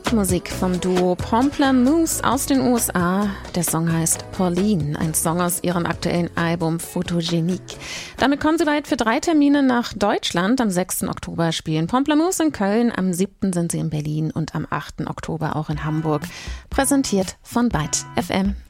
Musik vom Duo Pomplamoose aus den USA. Der Song heißt Pauline, ein Song aus ihrem aktuellen Album Photogenique. Damit kommen sie bald für 3 Termine nach Deutschland. Am 6. Oktober spielen Pomplamoose in Köln, am 7. sind sie in Berlin und am 8. Oktober auch in Hamburg. Präsentiert von Byte FM.